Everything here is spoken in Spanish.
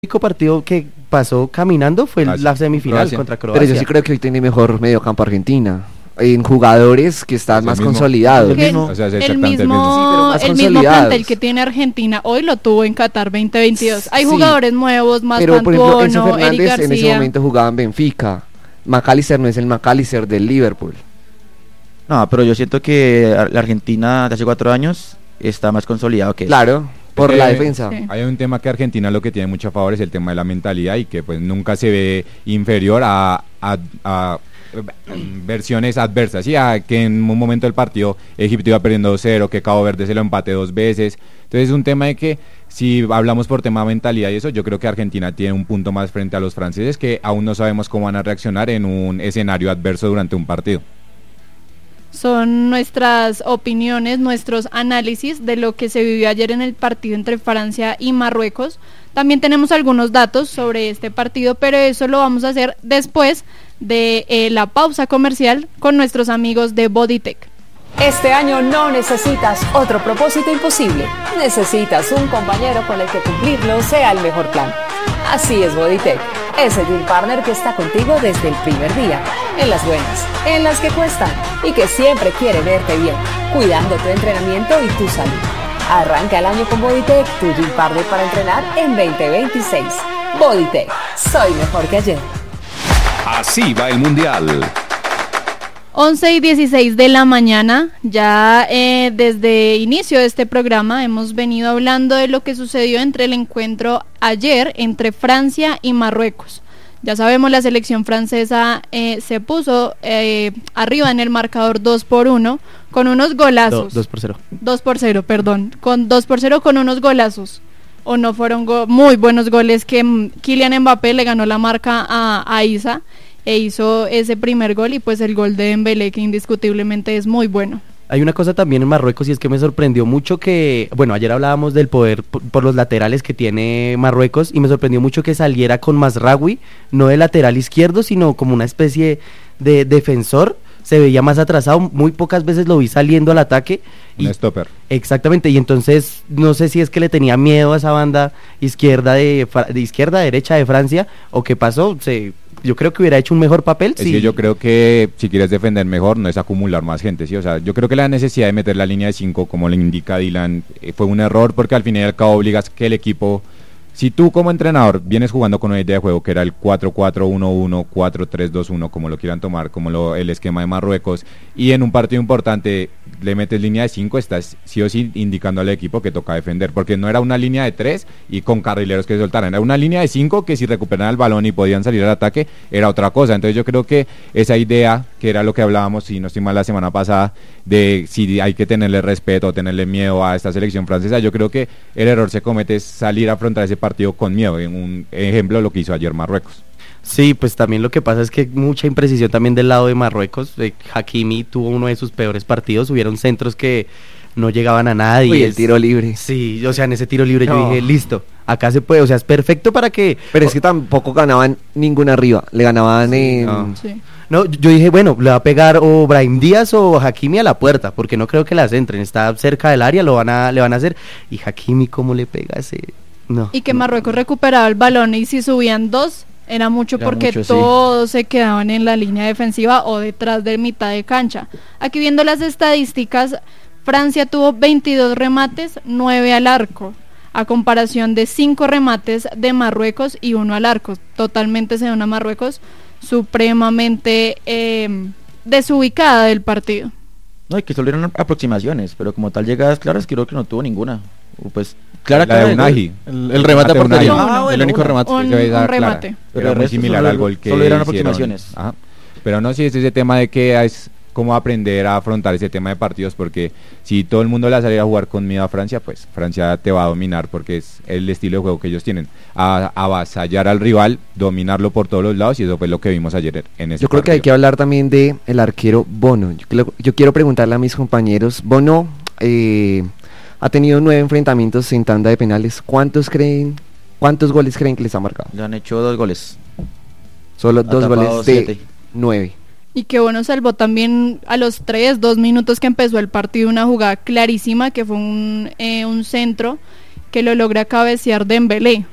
único partido que pasó caminando fue la semifinal Croacia. contra Croacia. Pero yo sí creo que hoy tiene mejor mediocampo Argentina, en jugadores que están Es el más mismo. consolidados. Que- O sea, es El exactamente el mismo. Sí, pero más mismo consolidados. plantel que tiene Argentina hoy lo tuvo en Qatar 2022. Hay Sí. jugadores nuevos, más Pero por ejemplo, Enzo Pantuono, Eric Fernández en ese García. momento jugaba en Benfica. McAllister no es el McAllister del Liverpool. No, pero yo siento que la Argentina de hace 4 años está más consolidado que Claro, por la que- defensa. Sí. Hay un tema que Argentina lo que tiene mucho a favor es el tema de la mentalidad y que pues nunca se ve inferior a versiones adversas, ¿sí? A que en un momento del partido Egipto iba perdiendo 2-0, que Cabo Verde se lo empate 2 veces. Entonces es un tema de que si hablamos por tema mentalidad y eso, yo creo que Argentina tiene un punto más frente a los franceses, que aún no sabemos cómo van a reaccionar en un escenario adverso durante un partido. Son nuestras opiniones, nuestros análisis de lo que se vivió ayer en el partido entre Francia y Marruecos. También tenemos algunos datos sobre este partido, pero eso lo vamos a hacer después de la pausa comercial con nuestros amigos de Bodytech. Este año no necesitas otro propósito imposible. Necesitas un compañero con el que cumplirlo sea el mejor plan. Así es Bodytech, ese gym partner que está contigo desde el primer día, en las buenas, en las que cuestan y que siempre quiere verte bien, cuidando tu entrenamiento y tu salud. Arranca el año con Bodytech, tu gym partner para entrenar en 2026. Bodytech, soy mejor que ayer. Así va el Mundial. 11:16 de la mañana, ya desde inicio de este programa hemos venido hablando de lo que sucedió entre el encuentro ayer entre Francia y Marruecos. Ya sabemos, la selección francesa se puso arriba en el marcador 2-1 con unos golazos. 2-0. 2-0, perdón, con 2-0 con unos golazos. O no fueron muy buenos goles que Kylian Mbappé le ganó la marca a Isa e hizo ese primer gol, y pues el gol de Dembélé, que indiscutiblemente es muy bueno. Hay una cosa también en Marruecos y es que me sorprendió mucho que, bueno, ayer hablábamos del poder por los laterales que tiene Marruecos y me sorprendió mucho que saliera con Mazraoui, no de lateral izquierdo, sino como una especie de defensor. Se veía más atrasado, muy pocas veces lo vi saliendo al ataque. Un stopper. Exactamente, y entonces no sé si es que le tenía miedo a esa banda izquierda de izquierda a derecha de Francia, o qué pasó. Yo creo que hubiera hecho un mejor papel. Es que yo creo que si quieres defender mejor no es acumular más gente, ¿sí? O sea, yo creo que la necesidad de meter la línea de 5, como le indica Dylan, fue un error, porque al fin y al cabo obligas que el equipo, si tú como entrenador vienes jugando con una idea de juego que era el 4-4-1-1, 4-3-2-1, como lo quieran tomar, como el esquema de Marruecos, y en un partido importante le metes línea de 5, estás sí o sí indicando al equipo que toca defender, porque no era una línea de 3 y con carrileros que soltaran, era una línea de 5 que si recuperaban el balón y podían salir al ataque era otra cosa. Entonces yo creo que esa idea, que era lo que hablábamos, si no estoy mal, la semana pasada, de si hay que tenerle respeto o tenerle miedo a esta selección francesa, yo creo que el error se comete es salir a afrontar ese partido con miedo. En un ejemplo, lo que hizo ayer Marruecos. Sí, pues también lo que pasa es que mucha imprecisión también del lado de Marruecos. Hakimi tuvo uno de sus peores partidos, hubieron centros que no llegaban a nadie. Uy, el tiro libre. Sí, o sea, en ese tiro libre yo No. dije, listo, acá se puede, o sea, es perfecto para que... Pero es que tampoco ganaban ninguna arriba, le ganaban en... no. Sí. No, yo dije, bueno, le va a pegar o Brahim Díaz o Hakimi a la puerta, porque no creo que las entren, está cerca del área, le van a hacer, y Hakimi cómo le pega ese... No. Y que Marruecos recuperaba el balón, y si subían 2 era mucho, Era porque mucho, sí. todos se quedaban en la línea defensiva o detrás de mitad de cancha. Aquí viendo las estadísticas, Francia tuvo 22 remates, 9 al arco, a comparación de 5 remates de Marruecos y 1 al arco. Totalmente se da una Marruecos supremamente desubicada del partido. No, y que solo eran aproximaciones, pero como tal llegadas claras creo que no tuvo ninguna. O pues La de Unai. El remate a portería. Ah, El bueno, único remate. un Se ve clara. remate. Pero Era el muy resto similar solo- al gol que solo eran hicieron. aproximaciones. Ajá. Pero no, sí, es ese tema de que es cómo aprender a afrontar ese tema de partidos, porque si todo el mundo le va a salir a jugar con miedo a Francia, pues Francia te va a dominar, porque es el estilo de juego que ellos tienen, a avasallar al rival, dominarlo por todos los lados, y eso fue lo que vimos ayer en ese Yo creo que hay que partido. hablar también de el arquero Bono. Yo quiero preguntarle a mis compañeros, Bono ha tenido 9 enfrentamientos en tanda de penales. ¿Cuántos goles creen que les ha marcado? Le han hecho 2 goles. Solo Ha 2 tapado goles de 7. 9. Y que bueno, salvó también a los 2 minutos que empezó el partido una jugada clarísima, que fue un centro que lo logra cabecear Dembélé.